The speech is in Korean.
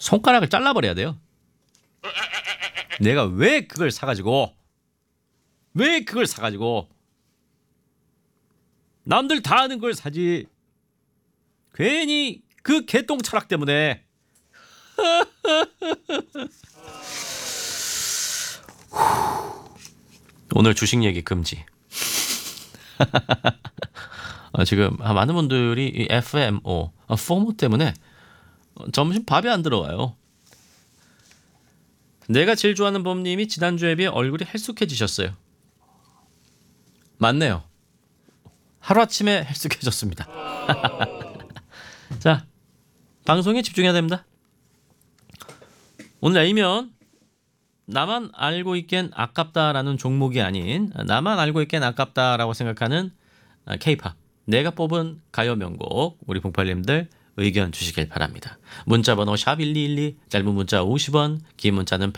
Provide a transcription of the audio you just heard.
손가락을 잘라버려야 돼요. 내가 왜 그걸 사가지고 남들 다 아는 걸 사지. 괜히 그 개똥 철학 때문에. 오늘 주식 얘기 금지. 지금 많은 분들이 이 FMO, 포모 때문에 점심 밥이 안 들어가요. 내가 제일 좋아하는 법님이 지난주에 비해 얼굴이 헬쑥해지셨어요. 맞네요. 하루아침에 헬쑥해졌습니다. 자, 방송에 집중해야 됩니다. 오늘 A면 나만 알고 있기엔 아깝다라는 종목이 아닌 나만 알고 있기엔 아깝다라고 생각하는 K-팝, 내가 뽑은 가요 명곡, 우리 봉팔님들 의견 주시길 바랍니다. 문자번호 샵1212, 짧은 문자 50원, 긴 문자는